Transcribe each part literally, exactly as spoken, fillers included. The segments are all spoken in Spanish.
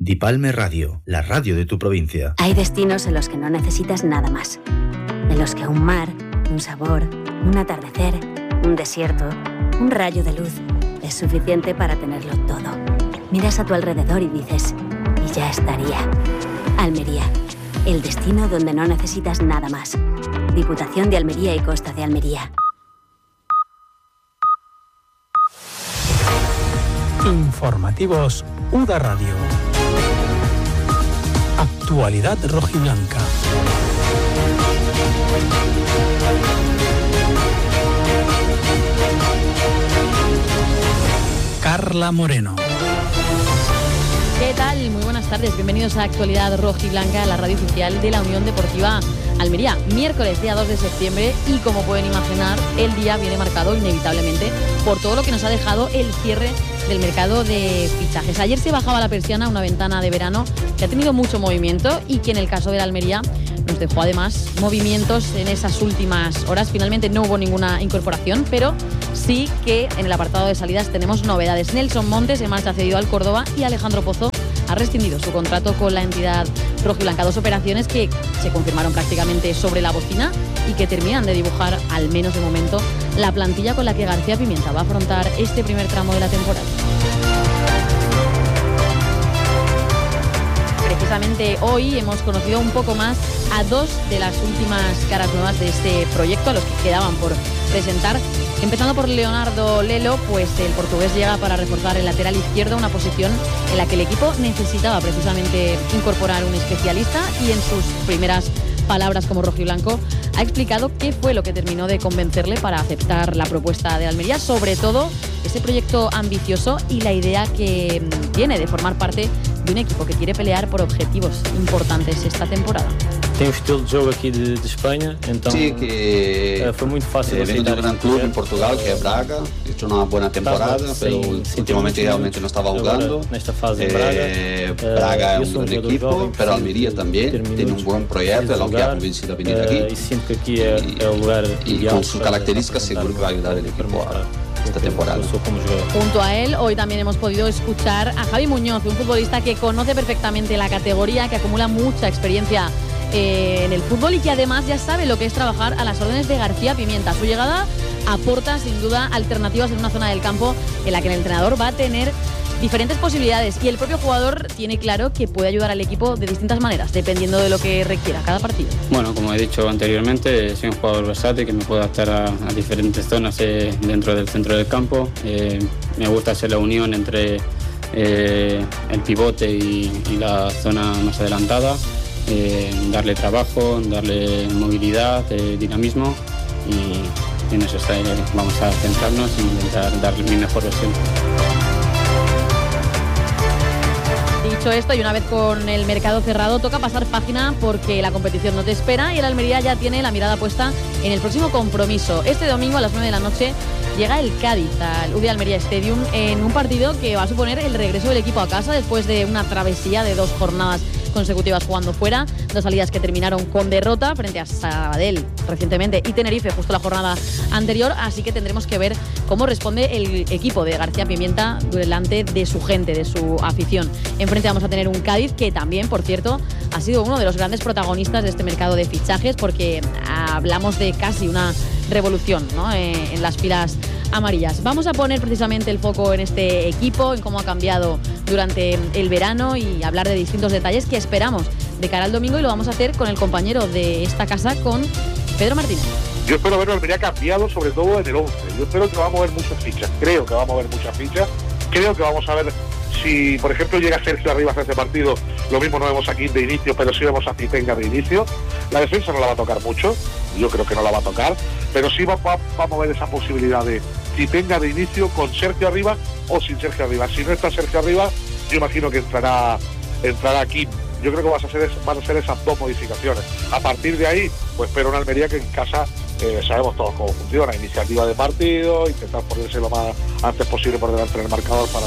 Dipalme Radio, la radio de tu provincia. Hay destinos en los que no necesitas nada más. En los que un mar, un sabor, un atardecer, un desierto, un rayo de luz es suficiente para tenerlo todo. Miras a tu alrededor y dices, y ya estaría. Almería, el destino donde no necesitas nada más. Diputación de Almería y Costa de Almería. Informativos U D A Radio. Actualidad rojiblanca. Carla Moreno. ¿Qué tal? Muy buenas tardes. Bienvenidos a Actualidad Rojiblanca, la radio oficial de la Unión Deportiva Almería. Miércoles, día dos de septiembre, y como pueden imaginar, el día viene marcado inevitablemente por todo lo que nos ha dejado el cierre del mercado de fichajes. Ayer se bajaba la persiana a una ventana de verano que ha tenido mucho movimiento y que en el caso de la Almería nos dejó además movimientos en esas últimas horas. Finalmente no hubo ninguna incorporación, pero sí que en el apartado de salidas tenemos novedades. Nelson Montes en marcha cedido al Córdoba y Alejandro Pozo ha rescindido su contrato con la entidad rojiblanca. Dos operaciones que se confirmaron prácticamente sobre la bocina y que terminan de dibujar, al menos de momento, la plantilla con la que García Pimienta va a afrontar este primer tramo de la temporada. Precisamente hoy hemos conocido un poco más a dos de las últimas caras nuevas de este proyecto, a los que quedaban por presentar. Empezando por Leonardo Lelo, pues el portugués llega para reforzar el lateral izquierdo, una posición en la que el equipo necesitaba precisamente incorporar un especialista, y en sus primeras palabras como rojiblanco ha explicado qué fue lo que terminó de convencerle para aceptar la propuesta de Almería, sobre todo ese proyecto ambicioso y la idea que tiene de formar parte de un equipo que quiere pelear por objetivos importantes esta temporada. Tem um estilo de jogo aqui de, de Espanha, então sí, que uh, foi muito fácil eh, vengo de un gran club en Portugal, que es Braga. He hecho una buena temporada, pero sim, últimamente realmente no estaba jugando. Nesta fase eh, Braga, Braga uh, es un gran equipo, joven, pero Almería también tiene un buen proyecto, es lo que ha convencido a venir uh, aquí. Y siento que aquí es el lugar y con sus características seguro que va a ayudar al equipo a esta temporada. Junto a él, hoy también hemos podido escuchar a Javi Muñoz, un futbolista que conoce perfectamente la categoría, que acumula mucha experiencia eh, en el fútbol y que además ya sabe lo que es trabajar a las órdenes de García Pimienta. Su llegada aporta sin duda alternativas en una zona del campo en la que el entrenador va a tener diferentes posibilidades, y el propio jugador tiene claro que puede ayudar al equipo de distintas maneras, dependiendo de lo que requiera cada partido. Bueno, como he dicho anteriormente, soy un jugador versátil que me puedo adaptar a, a diferentes zonas eh, dentro del centro del campo. Eh, me gusta hacer la unión entre eh, el pivote y, y la zona más adelantada, eh, darle trabajo, darle movilidad, eh, dinamismo, y en eso está, eh, vamos a centrarnos e intentar darle mi mejor versión. Dicho esto, y una vez con el mercado cerrado, toca pasar página porque la competición no te espera y el Almería ya tiene la mirada puesta en el próximo compromiso. Este domingo a las nueve de la noche llega el Cádiz al U D Almería Stadium en un partido que va a suponer el regreso del equipo a casa después de una travesía de dos jornadas consecutivas jugando fuera, dos salidas que terminaron con derrota frente a Sabadell recientemente y Tenerife justo la jornada anterior, así que tendremos que ver cómo responde el equipo de García Pimienta delante de su gente, de su afición. Enfrente vamos a tener un Cádiz que también, por cierto, ha sido uno de los grandes protagonistas de este mercado de fichajes, porque hablamos de casi una revolución, ¿no?, eh, en las filas amarillas. Vamos a poner precisamente el foco en este equipo, en cómo ha cambiado durante el verano y hablar de distintos detalles que esperamos de cara al domingo, y lo vamos a hacer con el compañero de esta casa, con Pedro Martínez. Yo espero ver a Almería cambiado, sobre todo en el once. Yo espero que va a mover muchas fichas, creo que va a mover muchas fichas, creo que vamos a ver si, por ejemplo, llega Sergio Arribas a este partido. Lo mismo no vemos aquí de inicio, pero sí vemos a Citenga de inicio. La defensa no la va a tocar mucho, yo creo que no la va a tocar, pero sí va, va, va a mover esa posibilidad de Citenga de inicio con Sergio Arribas o sin Sergio Arribas. Si no está Sergio Arribas, yo imagino que entrará entrará Kim. Yo creo que van a ser, van a ser esas dos modificaciones. A partir de ahí, pues espero una Almería que en casa eh, sabemos todos cómo funciona, iniciativa de partido, intentar ponerse lo más antes posible por delante del marcador para...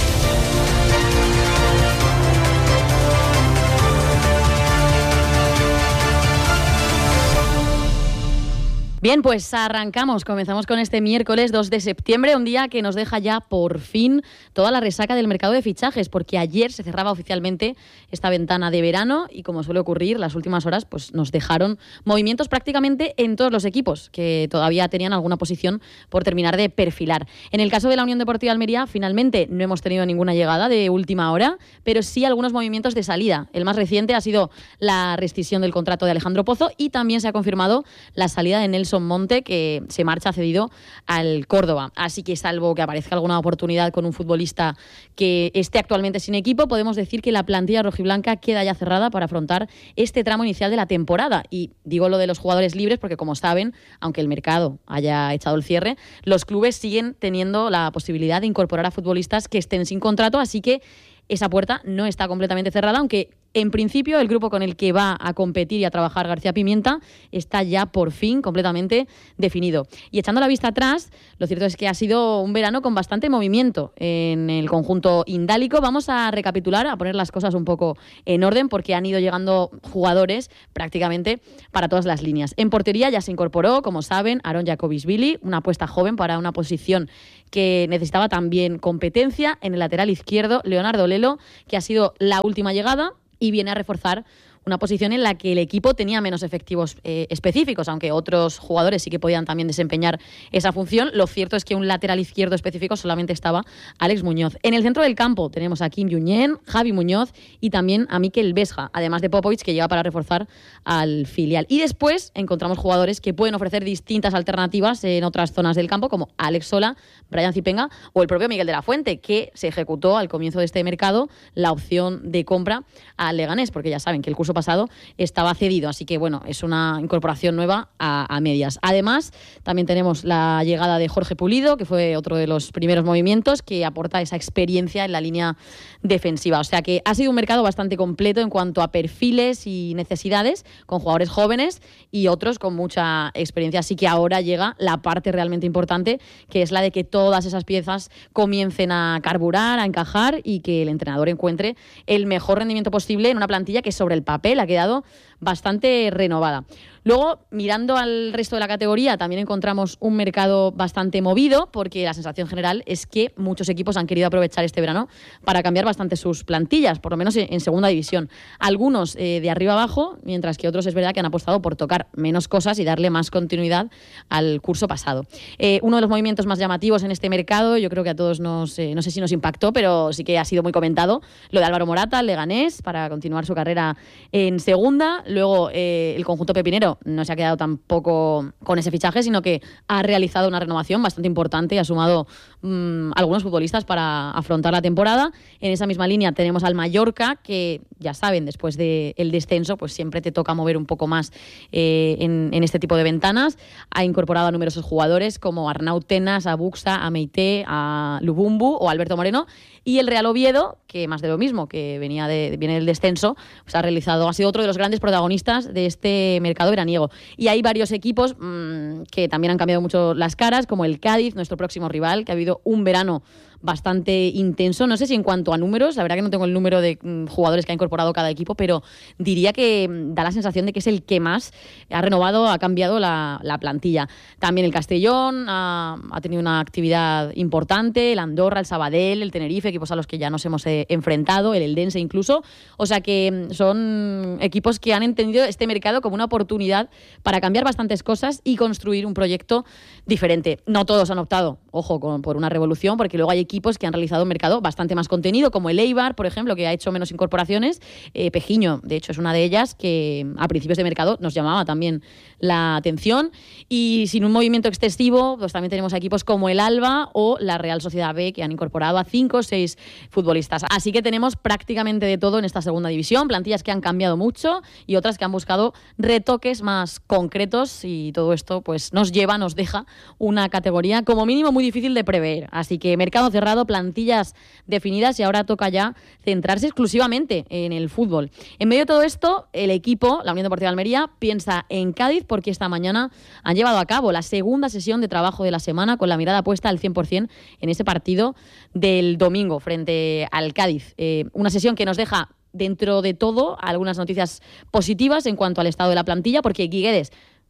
Bien, pues arrancamos, comenzamos con este miércoles dos de septiembre, un día que nos deja ya por fin toda la resaca del mercado de fichajes, porque ayer se cerraba oficialmente esta ventana de verano y, como suele ocurrir, las últimas horas pues nos dejaron movimientos prácticamente en todos los equipos que todavía tenían alguna posición por terminar de perfilar. En el caso de la Unión Deportiva Almería, finalmente no hemos tenido ninguna llegada de última hora, pero sí algunos movimientos de salida. El más reciente ha sido la rescisión del contrato de Alejandro Pozo y también se ha confirmado la salida de Nelson Monte, que se marcha cedido al Córdoba. Así que, salvo que aparezca alguna oportunidad con un futbolista que esté actualmente sin equipo, podemos decir que la plantilla rojiblanca queda ya cerrada para afrontar este tramo inicial de la temporada. Y digo lo de los jugadores libres porque, como saben, aunque el mercado haya echado el cierre, los clubes siguen teniendo la posibilidad de incorporar a futbolistas que estén sin contrato, así que esa puerta no está completamente cerrada, aunque en principio el grupo con el que va a competir y a trabajar García Pimienta está ya por fin completamente definido. Y echando la vista atrás, lo cierto es que ha sido un verano con bastante movimiento en el conjunto indálico. Vamos a recapitular, a poner las cosas un poco en orden, porque han ido llegando jugadores prácticamente para todas las líneas. En portería ya se incorporó, como saben, Aaron Jacobisvili, una apuesta joven para una posición que necesitaba también competencia. En el lateral izquierdo, Leonardo Lelo, que ha sido la última llegada y viene a reforzar una posición en la que el equipo tenía menos efectivos eh, específicos, aunque otros jugadores sí que podían también desempeñar esa función. Lo cierto es que un lateral izquierdo específico solamente estaba Alex Muñoz. En el centro del campo tenemos a Kim Junyent, Javi Muñoz y también a Mikel Vesga, además de Popovic, que llega para reforzar al filial. Y después encontramos jugadores que pueden ofrecer distintas alternativas en otras zonas del campo, como Alex Sola, Brian Zipenga o el propio Miguel de la Fuente, que se ejecutó al comienzo de este mercado la opción de compra al Leganés, porque ya saben que el curso pasado estaba cedido, así que bueno, es una incorporación nueva a, a medias. Además, también tenemos la llegada de Jorge Pulido, que fue otro de los primeros movimientos, que aporta esa experiencia en la línea defensiva. O sea que ha sido un mercado bastante completo en cuanto a perfiles y necesidades, con jugadores jóvenes y otros con mucha experiencia. Así que ahora llega la parte realmente importante, que es la de que todas esas piezas comiencen a carburar, a encajar y que el entrenador encuentre el mejor rendimiento posible en una plantilla que sobre el papel ha quedado bastante renovada. Luego, mirando al resto de la categoría, también encontramos un mercado bastante movido, porque la sensación general es que muchos equipos han querido aprovechar este verano para cambiar bastante sus plantillas, por lo menos en segunda división. Algunos eh, de arriba abajo, mientras que otros es verdad que han apostado por tocar menos cosas y darle más continuidad al curso pasado. Eh, uno de los movimientos más llamativos en este mercado, yo creo que a todos nos, eh, no sé si nos impactó, pero sí que ha sido muy comentado, lo de Álvaro Morata, al Leganés, para continuar su carrera en segunda. Luego, eh, el conjunto pepinero no se ha quedado tampoco con ese fichaje, sino que ha realizado una renovación bastante importante y ha sumado mmm, algunos futbolistas para afrontar la temporada. En esa misma línea tenemos al Mallorca, que ya saben, después del descenso, pues siempre te toca mover un poco más eh, en, en este tipo de ventanas. Ha incorporado a numerosos jugadores como Arnau Tenas, a Buxa, a Meité, a Lubumbu o Alberto Moreno. Y el Real Oviedo, que más de lo mismo, que venía de, viene del descenso, pues ha realizado, ha sido otro de los grandes protagonistas de este mercado veraniego. Y hay varios equipos mmm, que también han cambiado mucho las caras, como el Cádiz, nuestro próximo rival, que ha habido un verano bastante intenso. No sé si en cuanto a números, la verdad que no tengo el número de mm, jugadores que ha incorporado cada equipo, pero diría que mm, da la sensación de que es el que más ha renovado, ha cambiado la, la plantilla. También el Castellón ha, ha tenido una actividad importante, el Andorra, el Sabadell, el Tenerife, equipos a los que ya nos hemos eh, enfrentado, el Eldense incluso. O sea que mm, son equipos que han entendido este mercado como una oportunidad para cambiar bastantes cosas y construir un proyecto diferente. No todos han optado, ojo, con, por una revolución, porque luego hay equipos equipos que han realizado un mercado bastante más contenido, como el Eibar, por ejemplo, que ha hecho menos incorporaciones. Eh, Pejiño, de hecho, es una de ellas que a principios de mercado nos llamaba también la atención. Y sin un movimiento excesivo, pues también tenemos equipos como el Alba o la Real Sociedad B, que han incorporado a cinco o seis futbolistas. Así que tenemos prácticamente de todo en esta segunda división, plantillas que han cambiado mucho y otras que han buscado retoques más concretos, y todo esto pues nos lleva, nos deja una categoría como mínimo muy difícil de prever. Así que mercado cerrado, plantillas definidas, y ahora toca ya centrarse exclusivamente en el fútbol. En medio de todo esto, el equipo, la Unión Deportiva Almería, piensa en Cádiz, porque esta mañana han llevado a cabo la segunda sesión de trabajo de la semana, con la mirada puesta al cien por ciento en ese partido del domingo frente al Cádiz. Eh, una sesión que nos deja, dentro de todo, algunas noticias positivas en cuanto al estado de la plantilla, porque Guiguedes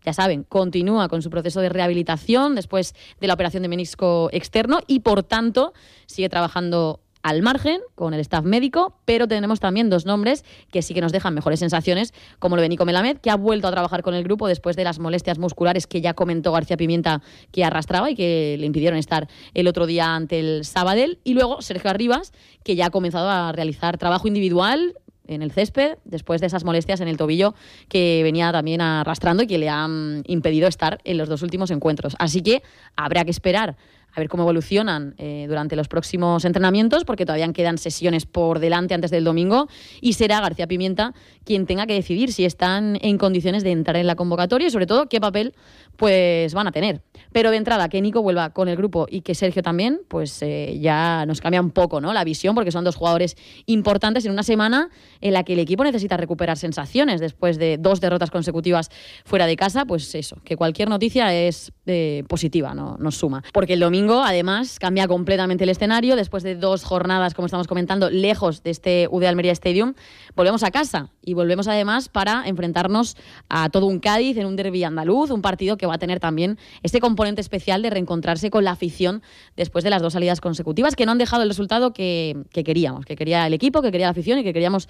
ya saben, continúa con su proceso de rehabilitación después de la operación de menisco externo y, por tanto, sigue trabajando al margen con el staff médico, pero tenemos también dos nombres que sí que nos dejan mejores sensaciones, como lo de Nico Melamed, que ha vuelto a trabajar con el grupo después de las molestias musculares que ya comentó García Pimienta que arrastraba y que le impidieron estar el otro día ante el Sabadell, y luego Sergio Arribas, que ya ha comenzado a realizar trabajo individual en el césped después de esas molestias en el tobillo que venía también arrastrando y que le han impedido estar en los dos últimos encuentros. Así que habrá que esperar a ver cómo evolucionan eh, durante los próximos entrenamientos, porque todavía quedan sesiones por delante antes del domingo, y será García Pimienta quien tenga que decidir si están en condiciones de entrar en la convocatoria y, sobre todo, qué papel pues van a tener. Pero de entrada, que Nico vuelva con el grupo y que Sergio también, pues eh, ya nos cambia un poco, ¿no?, la visión, porque son dos jugadores importantes en una semana en la que el equipo necesita recuperar sensaciones después de dos derrotas consecutivas fuera de casa. Pues eso, que cualquier noticia es eh, positiva, ¿no? Nos suma. Porque el domingo, además, cambia completamente el escenario. Después de dos jornadas, como estamos comentando, lejos de este U D Almería Stadium, volvemos a casa y volvemos además para enfrentarnos a todo un Cádiz en un derbi andaluz, un partido que va a tener también este componente especial de reencontrarse con la afición después de las dos salidas consecutivas que no han dejado el resultado que, que queríamos, que quería el equipo, que quería la afición y que queríamos